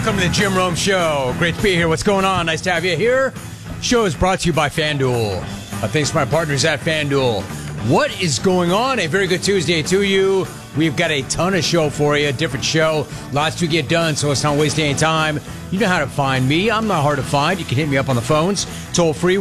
Welcome to the Jim Rome Show. Great to be here. What's going on? Nice to have you here. Show is brought to you by FanDuel. Thanks to my partners at FanDuel. What is going on? A very good Tuesday to you. We've got a ton of show for you. Different show. Lots to get done, so let's not waste any time. You know how to find me. I'm not hard to find. You can hit me up on the phones. Toll free,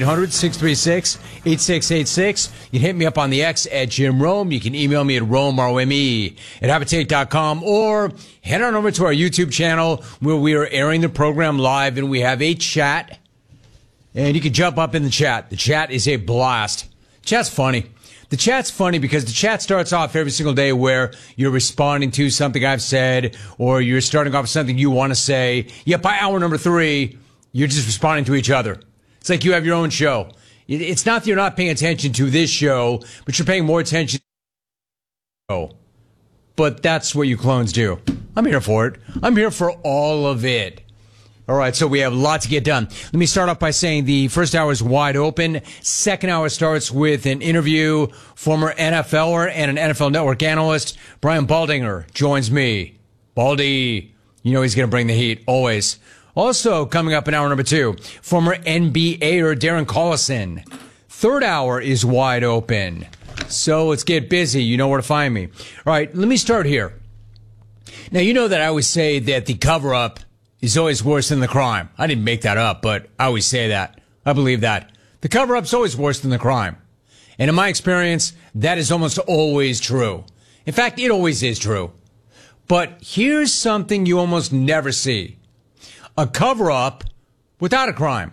1-800-636-8686. You can hit me up on the X at Jim Rome. You can email me at Rome, R-O-M-E, at Habitate.com, or head on over to our YouTube channel where we are airing the program live, and we have a chat. And you can jump up in the chat. The chat is a blast. Chat's funny. The chat's funny because the chat starts off every single day where you're responding to something I've said, or you're starting off with something you want to say. Yet by hour number 3, you're just responding to each other. It's like you have your own show. It's not that you're not paying attention to this show, but you're paying more attention to the show. But that's what you clones do. I'm here for it. I'm here for all of it. All right, so we have a lot to get done. Let me start off by saying the first hour is wide open. Second hour starts with an interview. Former NFLer and an NFL Network analyst, Brian Baldinger, joins me. Baldy, you know he's going to bring the heat, always. Also, coming up in hour number 2, former NBAer Darren Collison. Third hour is wide open. So let's get busy. You know where to find me. All right, let me start here. Now, you know that I always say that the cover-up is always worse than the crime. I didn't make that up, but I always say that. I believe that. The cover-up's always worse than the crime. And in my experience, that is almost always true. In fact, it always is true. But here's something you almost never see. A cover-up without a crime.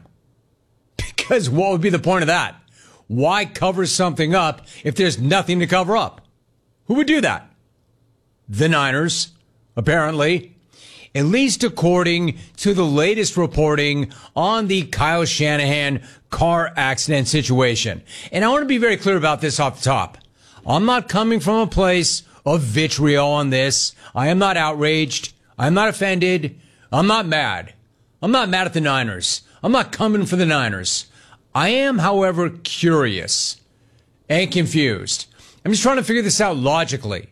Because what would be the point of that? Why cover something up if there's nothing to cover up? Who would do that? The Niners, apparently. At least according to the latest reporting on the Kyle Shanahan car accident situation. And I want to be very clear about this off the top. I'm not coming from a place of vitriol on this. I am not outraged. I'm not offended. I'm not mad. I'm not mad at the Niners. I'm not coming for the Niners. I am, however, curious and confused. I'm just trying to figure this out logically.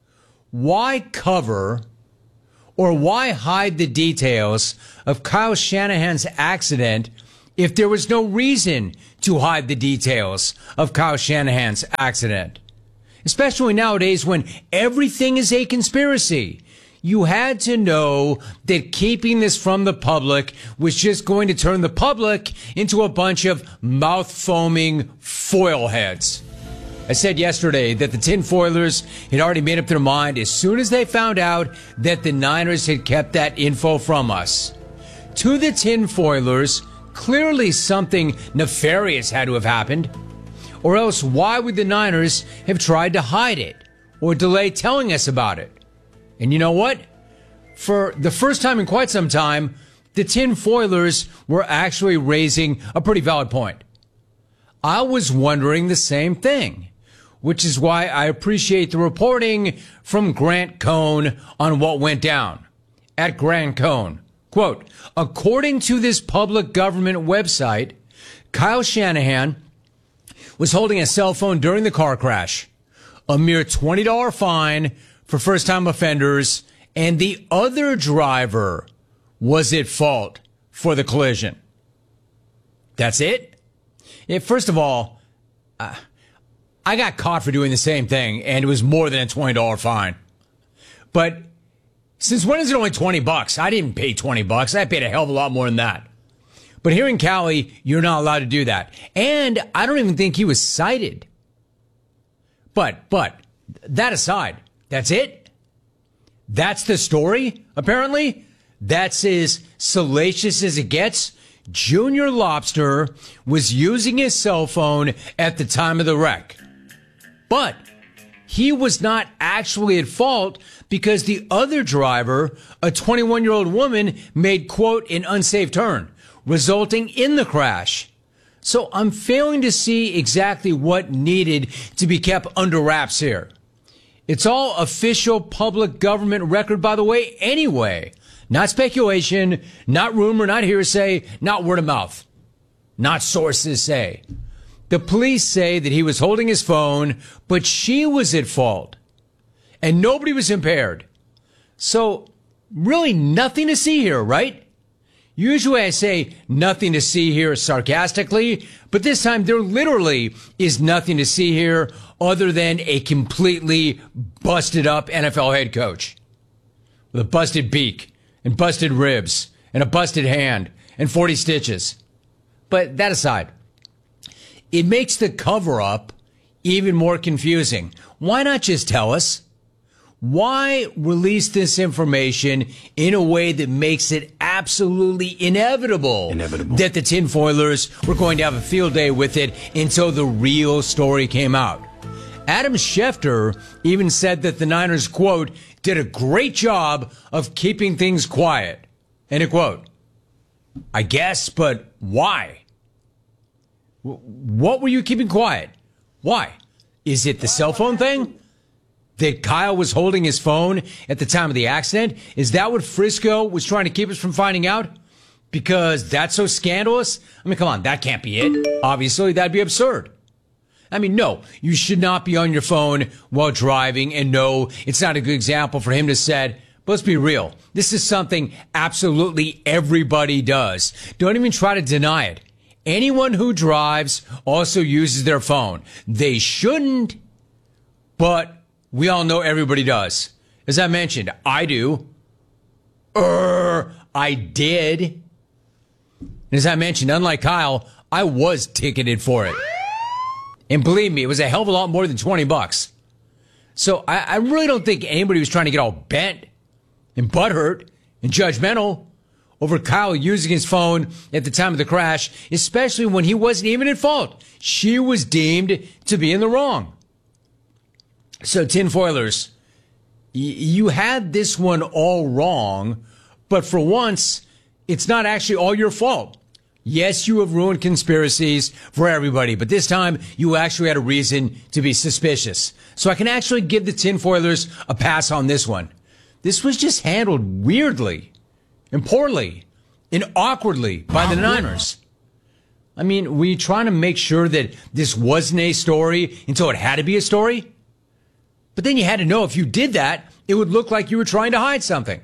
Why cover or why hide the details of Kyle Shanahan's accident if there was no reason to hide the details of Kyle Shanahan's accident? Especially nowadays when everything is a conspiracy. You had to know that keeping this from the public was just going to turn the public into a bunch of mouth-foaming foil heads. I said yesterday that the tinfoilers had already made up their mind as soon as they found out that the Niners had kept that info from us. To the tinfoilers, clearly something nefarious had to have happened. Or else why would the Niners have tried to hide it or delay telling us about it? And you know what? For the first time in quite some time, the tinfoilers were actually raising a pretty valid point. I was wondering the same thing, which is why I appreciate the reporting from Grant Cohn on what went down. At Grant Cohn, quote, according to this public government website, Kyle Shanahan was holding a cell phone during the car crash, a mere $20 fine for first-time offenders, and the other driver was at fault for the collision. That's it? Yeah, first of all, I got caught for doing the same thing, and it was more than a $20 fine. But since when is it only $20? I didn't pay $20. I paid a hell of a lot more than that. But here in Cali, you're not allowed to do that. And I don't even think he was cited. But that aside, that's it? That's the story, apparently? That's as salacious as it gets? Junior Lobster was using his cell phone at the time of the wreck. But he was not actually at fault because the other driver, a 21-year-old woman, made, quote, an unsafe turn, resulting in the crash. So I'm failing to see exactly what needed to be kept under wraps here. It's all official public government record, by the way, anyway. Not speculation, not rumor, not hearsay, not word of mouth. Not sources say. The police say that he was holding his phone, but she was at fault. And nobody was impaired. So really nothing to see here, right? Usually I say nothing to see here sarcastically, but this time there literally is nothing to see here other than a completely busted up NFL head coach with a busted beak and busted ribs and a busted hand and 40 stitches. But that aside, it makes the cover up even more confusing. Why not just tell us? Why release this information in a way that makes it absolutely inevitable that the tinfoilers were going to have a field day with it until the real story came out? Adam Schefter even said that the Niners, quote, did a great job of keeping things quiet, end of quote. I guess, but why? What were you keeping quiet? Why? Is it the cell phone thing? That Kyle was holding his phone at the time of the accident? Is that what Frisco was trying to keep us from finding out? Because that's so scandalous? I mean, come on, that can't be it. Obviously, that'd be absurd. I mean, no, you should not be on your phone while driving. And no, it's not a good example for him to set. But let's be real. This is something absolutely everybody does. Don't even try to deny it. Anyone who drives also uses their phone. They shouldn't, but we all know everybody does. As I mentioned, I do. I did. As I mentioned, unlike Kyle, I was ticketed for it. And believe me, it was a hell of a lot more than $20. So I really don't think anybody was trying to get all bent and butthurt and judgmental over Kyle using his phone at the time of the crash, especially when he wasn't even at fault. She was deemed to be in the wrong. So, tinfoilers, you had this one all wrong, but for once, it's not actually all your fault. Yes, you have ruined conspiracies for everybody, but this time you actually had a reason to be suspicious. So I can actually give the tinfoilers a pass on this one. This was just handled weirdly and poorly and awkwardly by the Niners. I mean, were you trying to make sure that this wasn't a story until it had to be a story? But then you had to know if you did that, it would look like you were trying to hide something.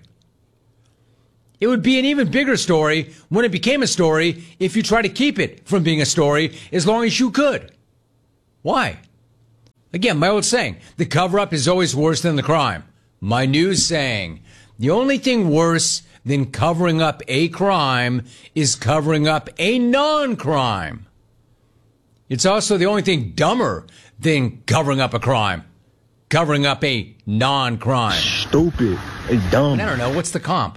It would be an even bigger story when it became a story if you try to keep it from being a story as long as you could. Why? Again, my old saying, the cover-up is always worse than the crime. My new saying, the only thing worse than covering up a crime is covering up a non-crime. It's also the only thing dumber than covering up a crime. Covering up a non-crime. Stupid. It's dumb. And I don't know, what's the comp?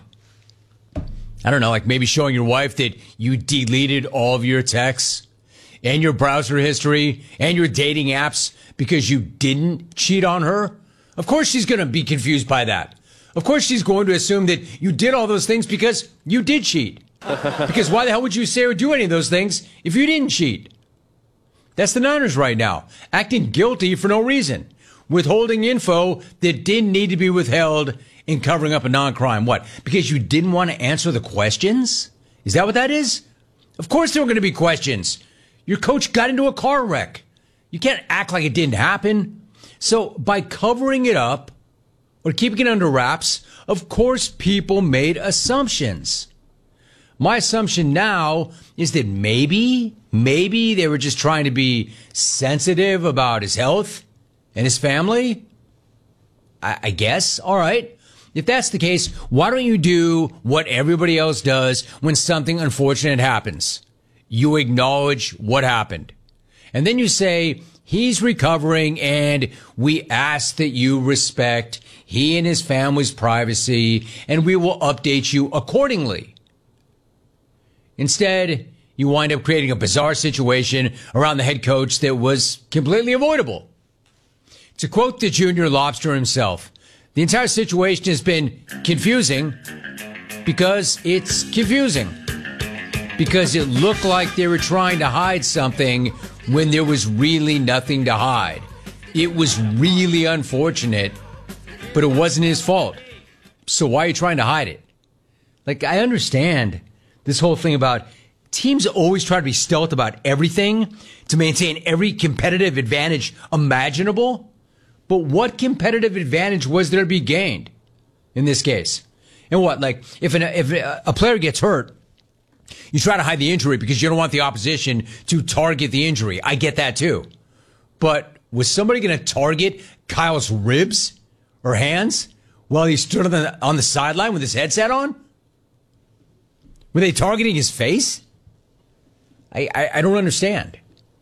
I don't know, like maybe showing your wife that you deleted all of your texts and your browser history and your dating apps because you didn't cheat on her? Of course she's going to be confused by that. Of course she's going to assume that you did all those things because you did cheat. Because why the hell would you say or do any of those things if you didn't cheat? That's the Niners right now, acting guilty for no reason. Withholding info that didn't need to be withheld and covering up a non-crime. What? Because you didn't want to answer the questions? Is that what that is? Of course there were going to be questions. Your coach got into a car wreck. You can't act like it didn't happen. So by covering it up or keeping it under wraps, of course people made assumptions. My assumption now is that maybe they were just trying to be sensitive about his health and his family? I guess. All right. If that's the case, why don't you do what everybody else does when something unfortunate happens? You acknowledge what happened. And then you say, he's recovering and we ask that you respect he and his family's privacy and we will update you accordingly. Instead, you wind up creating a bizarre situation around the head coach that was completely avoidable. To quote the Junior Lobster himself, the entire situation has been confusing because it's confusing. Because it looked like they were trying to hide something when there was really nothing to hide. It was really unfortunate, but it wasn't his fault. So why are you trying to hide it? Like, I understand this whole thing about teams always try to be stealth about everything to maintain every competitive advantage imaginable. But what competitive advantage was there to be gained in this case? And what, like, if a player gets hurt, you try to hide the injury because you don't want the opposition to target the injury. I get that too. But was somebody going to target Kyle's ribs or hands while he stood on the sideline with his headset on? Were they targeting his face? I don't understand.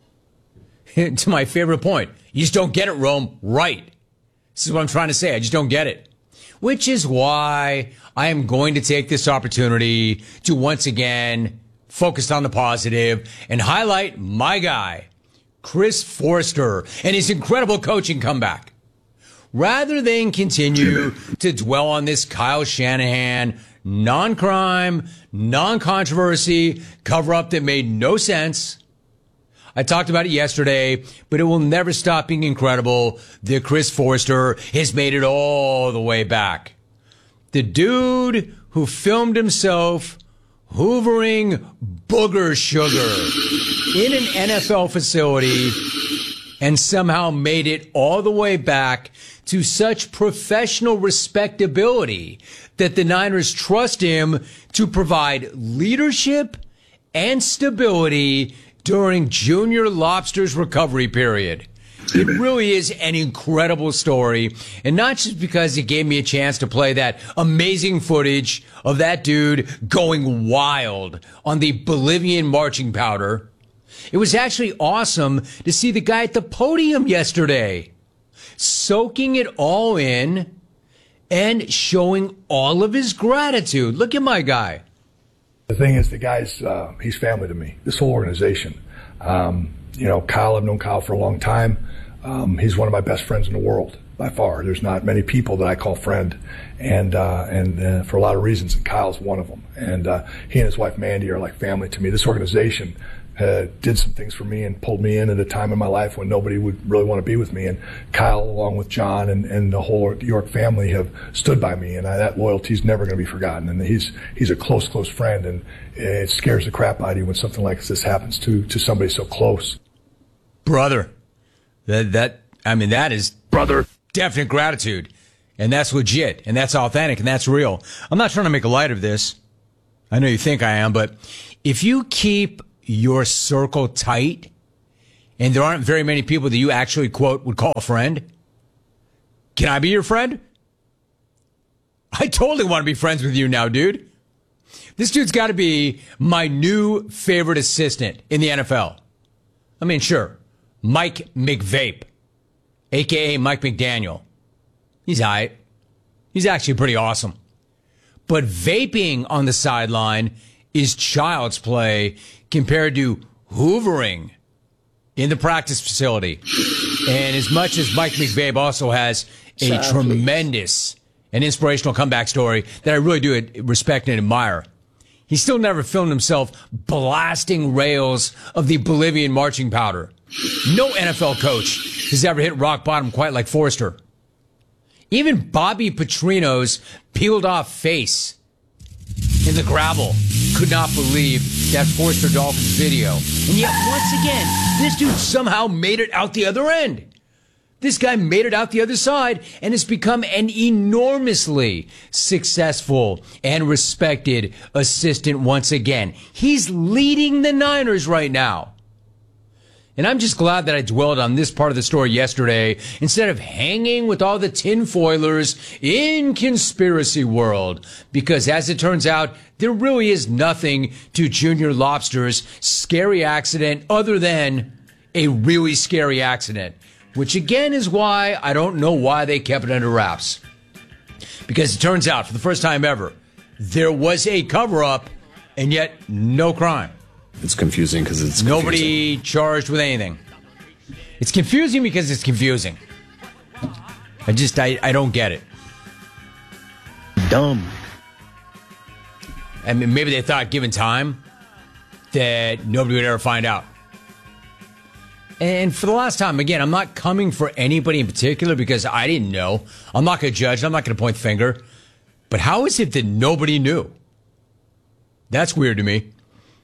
To my favorite point, you just don't get it, Rome. Right. This is what I'm trying to say. I just don't get it. Which is why I am going to take this opportunity to once again focus on the positive and highlight my guy, Chris Foerster, and his incredible coaching comeback. Rather than continue to dwell on this Kyle Shanahan non-crime, non-controversy cover-up that made no sense, I talked about it yesterday, but it will never stop being incredible that Chris Foerster has made it all the way back. The dude who filmed himself hoovering booger sugar in an NFL facility and somehow made it all the way back to such professional respectability that the Niners trust him to provide leadership and stability during Junior Lobster's recovery period. It really is an incredible story, and not just because it gave me a chance to play that amazing footage of that dude going wild on the Bolivian marching powder. It was actually awesome to see the guy at the podium yesterday, soaking it all in and showing all of his gratitude. Look at my guy. The thing is, the guy's, he's family to me, this whole organization. Kyle, I've known Kyle for a long time. He's one of my best friends in the world, by far. There's not many people that I call friend, and for a lot of reasons, and Kyle's one of them. And he and his wife, Mandy, are like family to me. This organization did some things for me and pulled me in at a time in my life when nobody would really want to be with me. And Kyle, along with John and the whole York family, have stood by me, and that loyalty is never going to be forgotten. And he's a close friend, and it scares the crap out of you when something like this happens to somebody so close. Brother, that is brother definite gratitude, and that's legit, and that's authentic, and that's real. I'm not trying to make a light of this. I know you think I am, but if you keep your circle tight, and there aren't very many people that you actually, quote, would call a friend, can I be your friend? I totally want to be friends with you now, dude. This dude's got to be my new favorite assistant in the NFL. I mean, sure, Mike McVape, a.k.a. Mike McDaniel. He's all right. He's actually pretty awesome. But vaping on the sideline is child's play compared to hoovering in the practice facility. And as much as Mike McVabe also has a tremendous and inspirational comeback story that I really do respect and admire, he still never filmed himself blasting rails of the Bolivian marching powder. No NFL coach has ever hit rock bottom quite like Foerster. Even Bobby Petrino's peeled off face in the gravel could not believe that Foerster Dolphins video. And yet, once again, this dude somehow made it out the other end. This guy made it out the other side and has become an enormously successful and respected assistant once again. He's leading the Niners right now. And I'm just glad that I dwelled on this part of the story yesterday instead of hanging with all the tinfoilers in conspiracy world. Because as it turns out, there really is nothing to Junior Lobster's scary accident other than a really scary accident. Which again is why I don't know why they kept it under wraps. Because it turns out, for the first time ever, there was a cover-up and yet no crime. It's confusing because it's confusing. Nobody charged with anything. It's confusing because it's confusing. I don't get it. Dumb. I mean, maybe they thought, given time, that nobody would ever find out. And for the last time, again, I'm not coming for anybody in particular because I didn't know. I'm not going to judge. I'm not going to point the finger. But how is it that nobody knew? That's weird to me.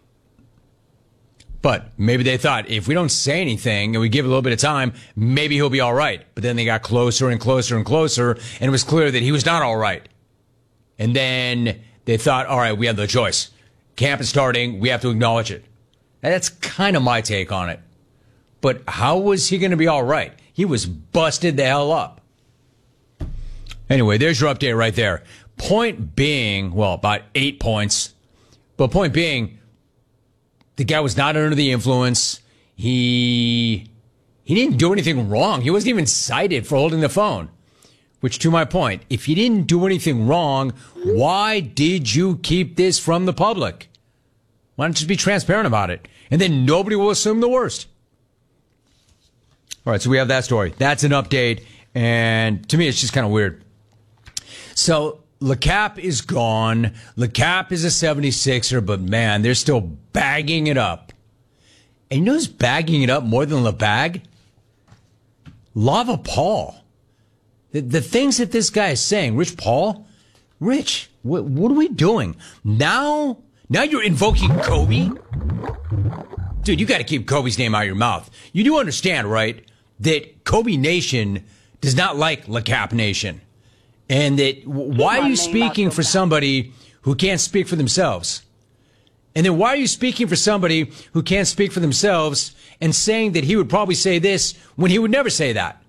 But maybe they thought, if we don't say anything and we give it a little bit of time, maybe he'll be all right. But then they got closer and closer and closer, and it was clear that he was not all right. And then they thought, all right, we have no choice. Camp is starting. We have to acknowledge it. That's kind of my take on it. But how was he going to be all right? He was busted the hell up. Anyway, there's your update right there. Point being, well, about 8 points. But point being, the guy was not under the influence. He didn't do anything wrong. He wasn't even cited for holding the phone. Which, to my point, if you didn't do anything wrong, why did you keep this from the public? Why don't you just be transparent about it? And then nobody will assume the worst. All right, so we have that story. That's an update. And to me, it's just kind of weird. So LeCap is gone. LeCap is a 76er, but man, they're still bagging it up. And you know who's bagging it up more than LeBag? Lava Paul. The things that this guy is saying, Rich Paul, Rich, what are we doing? Now you're invoking Kobe? Dude, you got to keep Kobe's name out of your mouth. You do understand, right, that Kobe Nation does not like LeCap Nation. And that why are you speaking for somebody who can't speak for themselves? And then why are you speaking for somebody who can't speak for themselves and saying that he would probably say this when he would never say that?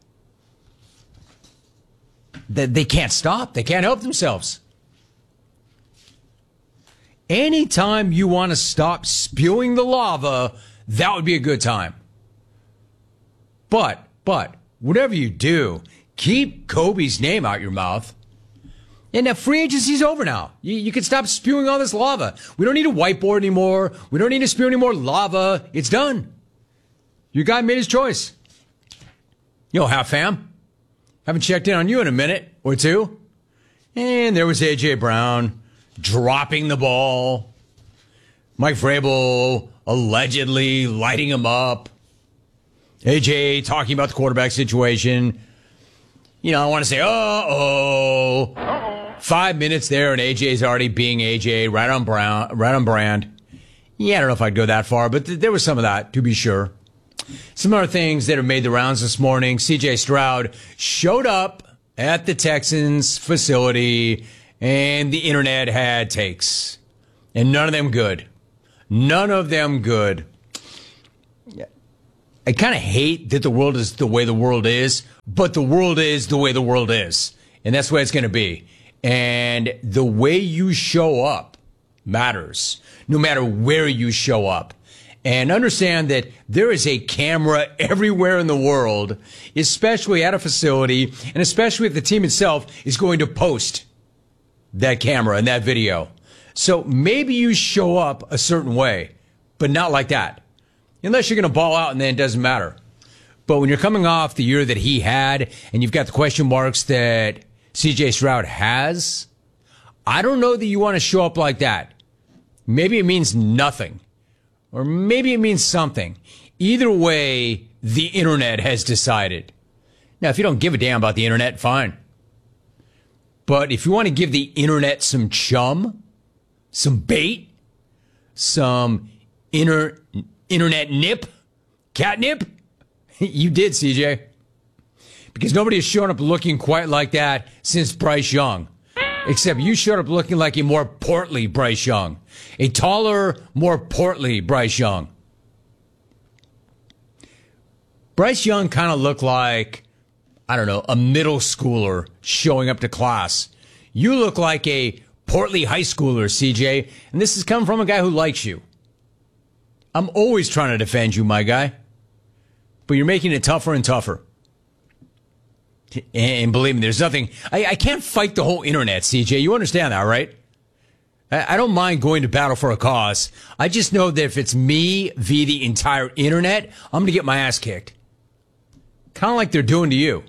That they can't stop. They can't help themselves. Anytime you want to stop spewing the lava, that would be a good time. But, whatever you do, keep Kobe's name out your mouth. And now free agency's over now. You can stop spewing all this lava. We don't need a whiteboard anymore. We don't need to spew any more lava. It's done. Your guy made his choice. Yo, half fam. Haven't checked in on you in a minute or two. And there was A.J. Brown dropping the ball. Mike Vrabel allegedly lighting him up. A.J. talking about the quarterback situation. You know, I want to say, uh-oh. 5 minutes there, and A.J.'s already being A.J., right on brand. Yeah, I don't know if I'd go that far, but there was some of that, to be sure. Some other things that have made the rounds this morning. C.J. Stroud showed up at the Texans facility, and the internet had takes. And none of them good. None of them good. I kind of hate that the world is the way the world is, but the world is the way the world is. And that's the way it's going to be. And the way you show up matters, no matter where you show up. And understand that there is a camera everywhere in the world, especially at a facility, and especially if the team itself is going to post that camera and that video. So maybe you show up a certain way, but not like that. Unless you're going to ball out and then it doesn't matter. But when you're coming off the year that he had, and you've got the question marks that C.J. Stroud has, I don't know that you want to show up like that. Maybe it means nothing. Or maybe it means something. Either way, the internet has decided. Now, if you don't give a damn about the internet, fine. But if you want to give the internet some chum, some bait, some internet nip, catnip, you did, CJ. Because nobody has shown up looking quite like that since Bryce Young. Except you showed up looking like a more portly Bryce Young. A taller, more portly Bryce Young. Bryce Young kind of looked like, I don't know, a middle schooler showing up to class. You look like a portly high schooler, CJ. And this is coming from a guy who likes you. I'm always trying to defend you, my guy. But you're making it tougher and tougher. And believe me, there's nothing. I can't fight the whole internet, CJ. You understand that, right? I don't mind going to battle for a cause. I just know that if it's me via the entire internet, I'm going to get my ass kicked. Kind of like they're doing to you.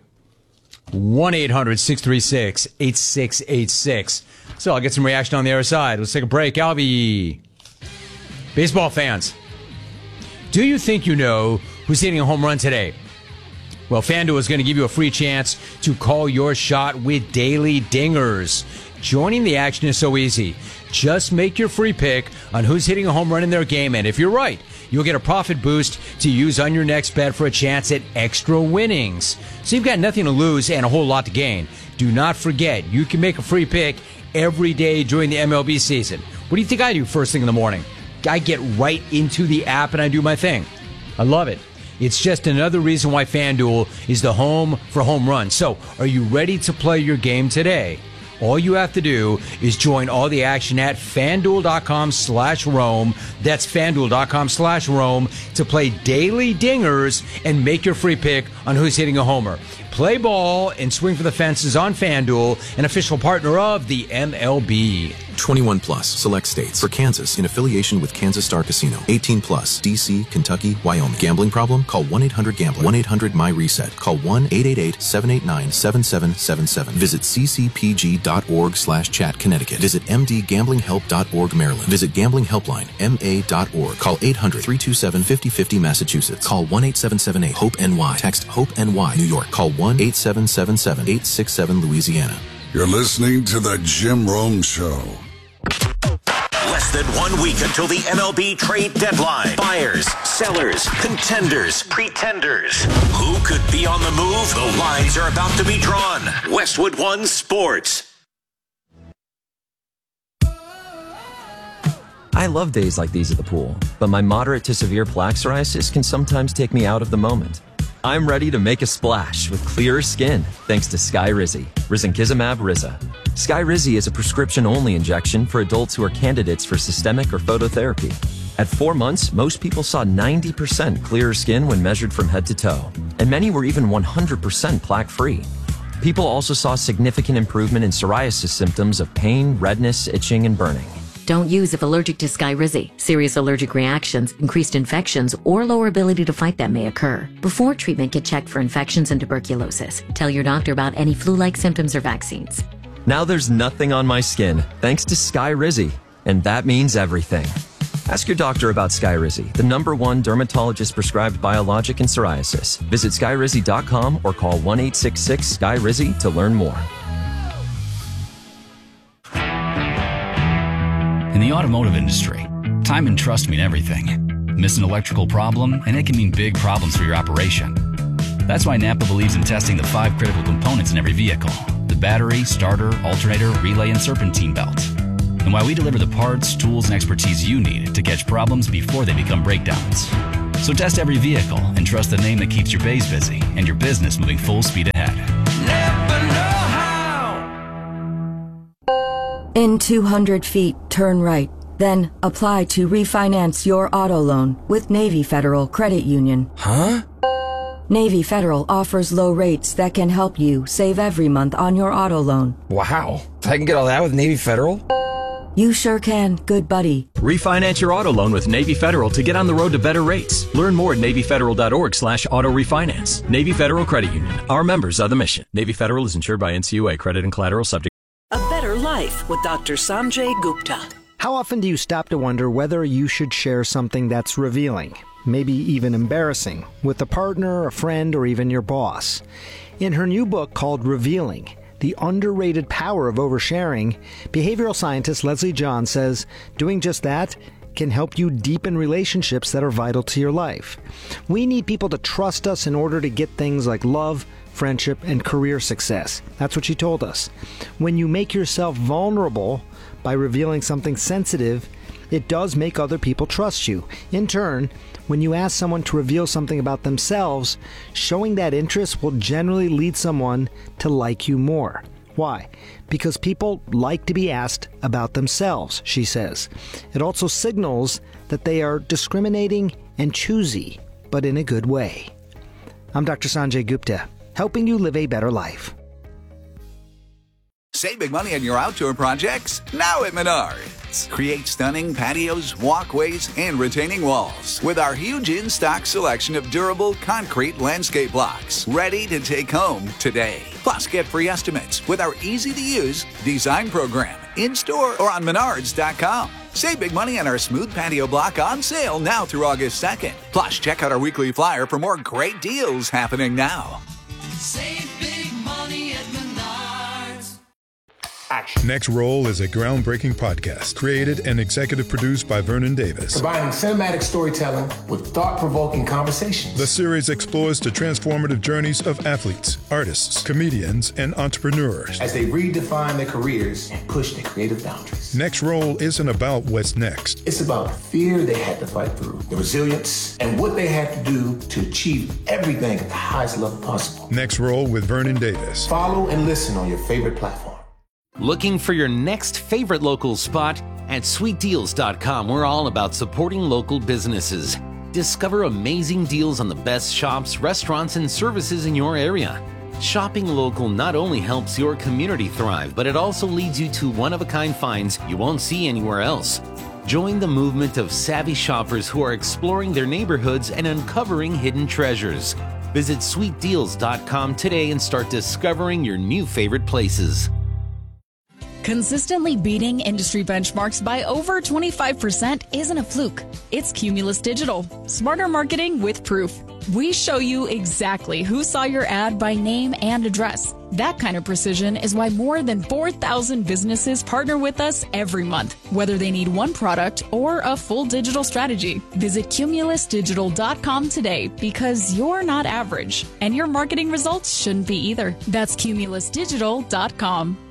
1-800-636-8686. So I'll get some reaction on the other side. Let's take a break. Albie. Baseball fans, do you think you know who's hitting a home run today? Well, FanDuel is going to give you a free chance to call your shot with Daily Dingers. Joining the action is so easy. Just make your free pick on who's hitting a home run in their game, and if you're right, you'll get a profit boost to use on your next bet for a chance at extra winnings. So you've got nothing to lose and a whole lot to gain. Do not forget, you can make a free pick every day during the MLB season. What do you think I do first thing in the morning? I get right into the app and I do my thing. I love it. It's just another reason why FanDuel is the home for home runs. So, are you ready to play your game today? All you have to do is join all the action at FanDuel.com/Rome. That's FanDuel.com/Rome to play daily dingers and make your free pick on who's hitting a homer. Play ball and swing for the fences on FanDuel, an official partner of the MLB. 21 plus, select states. For Kansas, in affiliation with Kansas Star Casino. 18 plus, D.C., Kentucky, Wyoming. Gambling problem? Call 1-800-GAMBLER. 1-800-MY-RESET. Call 1-888-789-7777. Visit ccpg.org/chat, Connecticut. Visit mdgamblinghelp.org, Maryland. Visit Gambling Helpline, ma.org. Call 800-327-5050, Massachusetts. Call 1-8778-HOPE-NY. Text HOPE-NY, New York. Call 1-8777-867, Louisiana. You're listening to The Jim Rome Show. Less than 1 week until the MLB trade deadline. Buyers, sellers, contenders, pretenders. Who could be on the move? The lines are about to be drawn. Westwood One Sports. I love days like these at the pool, but my moderate to severe plaque psoriasis can sometimes take me out of the moment. I'm ready to make a splash with clearer skin thanks to Skyrizi, Risankizumab Riza. Skyrizi is a prescription-only injection for adults who are candidates for systemic or phototherapy. At 4 months, most people saw 90% clearer skin when measured from head to toe, and many were even 100% plaque-free. People also saw significant improvement in psoriasis symptoms of pain, redness, itching, and burning. Don't use if allergic to Skyrizi. Serious allergic reactions, increased infections, or lower ability to fight them may occur. Before treatment, get checked for infections and tuberculosis. Tell your doctor about any flu-like symptoms or vaccines. Now there's nothing on my skin thanks to Skyrizi, and that means everything. Ask your doctor about Skyrizi, the #1 dermatologist-prescribed biologic in psoriasis. Visit Skyrizi.com or call 1-866-SKYRIZI to learn more. In the automotive industry, time and trust mean everything. Miss an electrical problem, and it can mean big problems for your operation. That's why Napa believes in testing the 5 critical components in every vehicle: the battery, starter, alternator, relay, and serpentine belt. And why we deliver the parts, tools, and expertise you need to catch problems before they become breakdowns. So test every vehicle and trust the name that keeps your bays busy and your business moving full speed ahead. Napa know-how! In 200 feet, turn right. Then apply to refinance your auto loan with Navy Federal Credit Union. Huh? Navy Federal offers low rates that can help you save every month on your auto loan. Wow. I can get all that with Navy Federal? You sure can, good buddy. Refinance your auto loan with Navy Federal to get on the road to better rates. Learn more at NavyFederal.org/auto refinance. Navy Federal Credit Union. Our members are the mission. Navy Federal is insured by NCUA. Credit and collateral subject. A Better Life with Dr. Sanjay Gupta. How often do you stop to wonder whether you should share something that's revealing, maybe even embarrassing, with a partner, a friend, or even your boss? In her new book called Revealing, The Underrated Power of Oversharing, behavioral scientist Leslie John says doing just that can help you deepen relationships that are vital to your life. We need people to trust us in order to get things like love, friendship, and career success. That's what she told us. When you make yourself vulnerable by revealing something sensitive, it does make other people trust you. In turn, when you ask someone to reveal something about themselves, showing that interest will generally lead someone to like you more. Why? Because people like to be asked about themselves, she says. It also signals that they are discriminating and choosy, but in a good way. I'm Dr. Sanjay Gupta, helping you live a better life. Save big money on your outdoor projects now at Menards. Create stunning patios, walkways, and retaining walls with our huge in-stock selection of durable concrete landscape blocks ready to take home today. Plus, get free estimates with our easy-to-use design program in-store or on Menards.com. Save big money on our smooth patio block on sale now through August 2nd. Plus, check out our weekly flyer for more great deals happening now. Save big money at Menards. action. Next Roll is a groundbreaking podcast created and executive produced by Vernon Davis. Combining cinematic storytelling with thought-provoking conversations. The series explores the transformative journeys of athletes, artists, comedians, and entrepreneurs as they redefine their careers and push their creative boundaries. Next Roll isn't about what's next. It's about the fear they had to fight through, the resilience, and what they had to do to achieve everything at the highest level possible. Next Roll with Vernon Davis. Follow and listen on your favorite platform. Looking for your next favorite local spot? At sweetdeals.com, we're all about supporting local businesses. Discover amazing deals on the best shops, restaurants, and services in your area. Shopping local not only helps your community thrive, but it also leads you to one-of-a-kind finds you won't see anywhere else. Join the movement of savvy shoppers who are exploring their neighborhoods and uncovering hidden treasures. Visit sweetdeals.com today and start discovering your new favorite places. Consistently beating industry benchmarks by over 25% isn't a fluke. It's Cumulus Digital. Smarter marketing with proof. We show you exactly who saw your ad by name and address. That kind of precision is why more than 4,000 businesses partner with us every month, whether they need one product or a full digital strategy. Visit cumulusdigital.com today because you're not average, and your marketing results shouldn't be either. That's cumulusdigital.com.